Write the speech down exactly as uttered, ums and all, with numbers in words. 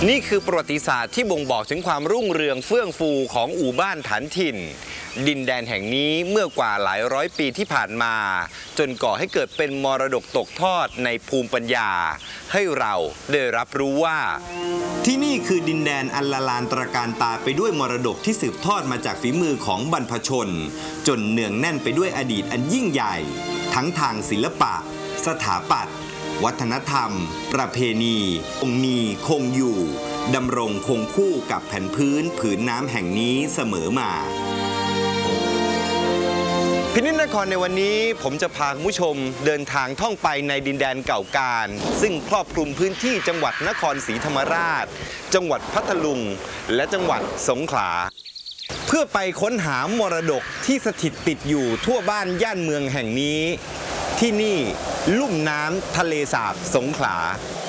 นี่คือประวัติศาสตร์ที่บ่งบอกถึงความรุ่งเรืองเฟื่องฟูของอู่บ้านฐานถิ่นดินแดนแห่งนี้เมื่อกว่าหลายร้อยปีที่ผ่านมาจนก่อให้เกิดเป็นมรดกตกทอดในภูมิปัญญาให้เราได้รับรู้ว่าที่นี่คือดินแดนอันละลานตระการตาไปด้วยมรดกที่สืบทอดมาจากฝีมือของบรรพชนจนเนืองแน่นไปด้วยอดีตอันยิ่งใหญ่ทั้งทางศิลปะสถาปัตย์วัฒนธรรมประเพณีองค์มีคงอยู่ดำรงคงคู่กับแผ่นพื้นผืนน้ำแห่งนี้เสมอมาพินิจนครในวันนี้ผมจะพาคุณผู้ชมเดินทางท่องไปในดินแดนเก่าการซึ่งครอบคลุมพื้นที่จังหวัดนครศรีธรรมราชจังหวัดพัทลุงและจังหวัดสงขลาเพื่อไปค้นหามรดกที่สถิตติดอยู่ทั่วบ้านย่านเมืองแห่งนี้ที่นี่ลุ่มน้ำทะเลสาบสงขลา